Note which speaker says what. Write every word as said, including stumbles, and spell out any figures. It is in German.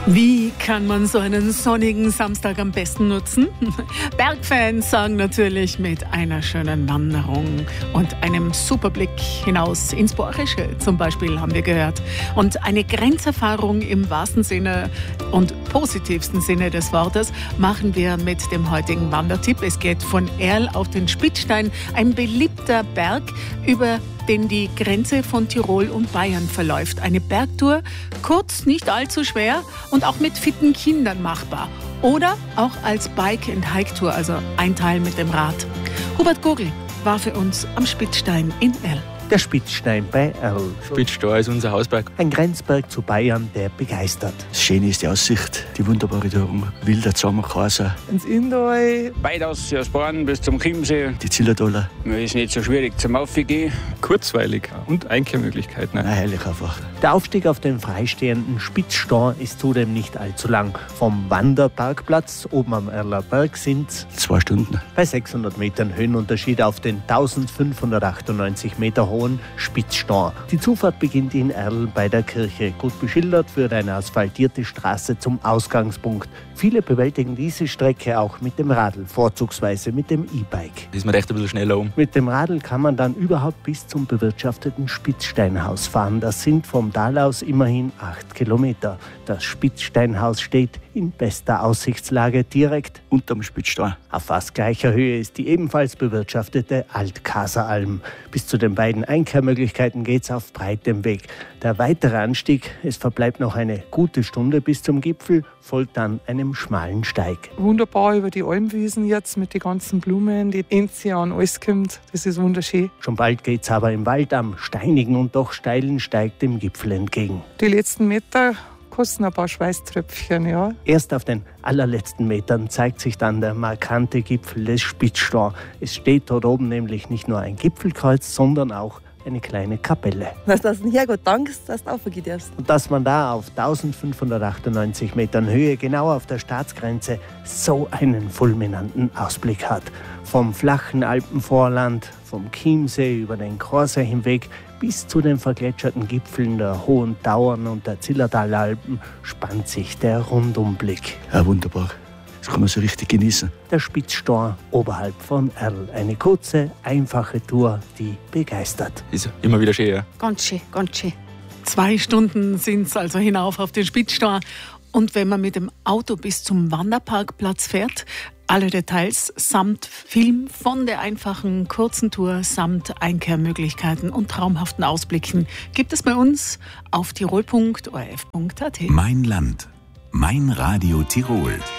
Speaker 1: Wie kann man so einen sonnigen Samstag am besten nutzen? Bergfans sagen natürlich mit einer schönen Wanderung und einem super Blick hinaus ins Borchische zum Beispiel, haben wir gehört. Und eine Grenzerfahrung im wahrsten Sinne und positivsten Sinne des Wortes machen wir mit dem heutigen Wandertipp. Es geht von Erl auf den Spitzstein, ein beliebter Berg, über den die Grenze von Tirol und Bayern verläuft. Eine Bergtour, kurz, nicht allzu schwer und auch mit fitten Kindern machbar. Oder auch als Bike-and-Hike-Tour, also ein Teil mit dem Rad. Hubert Gogl war für uns am Spitzstein in Erl.
Speaker 2: Der Spitzstein bei Erl.
Speaker 3: Spitzstein ist unser Hausberg.
Speaker 2: Ein Grenzberg zu Bayern, der begeistert.
Speaker 4: Das Schöne ist die Aussicht, die wunderbare Dürung, wilder Sommerkaiser.
Speaker 5: Ins Indoi.
Speaker 6: Weit aus Sporn bis zum Chiemsee.
Speaker 4: Die Zillertaler.
Speaker 6: Ist nicht so schwierig zum Aufgehen.
Speaker 3: Kurzweilig und Einkehrmöglichkeiten.
Speaker 4: Na, herrlich einfach.
Speaker 2: Der Aufstieg auf den freistehenden Spitzstein ist zudem nicht allzu lang. Vom Wanderparkplatz oben am Erler Berg sind es
Speaker 4: zwei Stunden.
Speaker 2: Bei sechshundert Metern Höhenunterschied auf den eintausendfünfhundertachtundneunzig Meter hohen Spitzstein. Die Zufahrt beginnt in Erl bei der Kirche. Gut beschildert führt eine asphaltierte Straße zum Ausgangspunkt. Viele bewältigen diese Strecke auch mit dem Radl, vorzugsweise mit dem E-Bike.
Speaker 3: Da ist man recht ein bisschen schneller um.
Speaker 2: Mit dem Radl kann man dann überhaupt bis zum bewirtschafteten Spitzsteinhaus fahren. Das sind vom Tal aus immerhin acht Kilometer. Das Spitzsteinhaus steht in bester Aussichtslage direkt
Speaker 4: unterm Spitzstein.
Speaker 2: Auf fast gleicher Höhe ist die ebenfalls bewirtschaftete Altkaseralm. Bis zu den beiden Einkehrmöglichkeiten geht's auf breitem Weg. Der weitere Anstieg, es verbleibt noch eine gute Stunde bis zum Gipfel, folgt dann einem schmalen Steig.
Speaker 5: Wunderbar über die Almwiesen jetzt mit den ganzen Blumen, die Enzian, alles kommt. Das ist wunderschön.
Speaker 2: Schon bald geht's aber im Wald am steinigen und doch steilen Steig dem Gipfel entgegen.
Speaker 5: Die letzten Meter kosten ein paar Schweißtröpfchen, ja.
Speaker 2: Erst auf den allerletzten Metern zeigt sich dann der markante Gipfel des Spitzstein. Es steht dort oben nämlich nicht nur ein Gipfelkreuz, sondern auch eine kleine Kapelle.
Speaker 7: Dass du den Herrgott dankst, dass du aufgehen darfst.
Speaker 2: Und dass man da auf eintausendfünfhundertachtundneunzig Metern Höhe, genau auf der Staatsgrenze, so einen fulminanten Ausblick hat. Vom flachen Alpenvorland, vom Chiemsee über den Chorsee hinweg bis zu den vergletscherten Gipfeln der Hohen Tauern und der Zillertaler Alpen spannt sich der Rundumblick.
Speaker 4: Ja, wunderbar. Das kann man so richtig genießen.
Speaker 2: Der Spitzstein oberhalb von Erl. Eine kurze, einfache Tour, die begeistert.
Speaker 3: Ist immer wieder schön, ja.
Speaker 1: Ganz schön, ganz schön. Zwei Stunden sind es also hinauf auf den Spitzstein. Und wenn man mit dem Auto bis zum Wanderparkplatz fährt, alle Details samt Film von der einfachen kurzen Tour samt Einkehrmöglichkeiten und traumhaften Ausblicken gibt es bei uns auf tirol punkt o r f punkt a t.
Speaker 8: Mein Land, mein Radio Tirol.